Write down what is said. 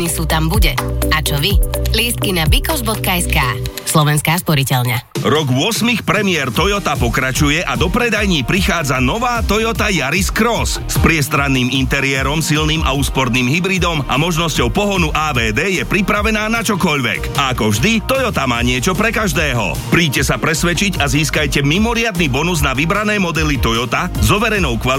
sú tam bude. A čo vy? Lístky na bikoš.sk. Slovenská sporiteľňa. Rok 8 premiér Toyota pokračuje a do predajní prichádza nová Toyota Yaris Cross. S priestranným interiérom, silným a úsporným hybridom a možnosťou pohonu AVD je pripravená na čokoľvek. A ako vždy, Toyota má niečo pre každého. Príďte sa presvedčiť a získajte mimoriadny bonus na vybrané modely Toyota s overenou kvalitou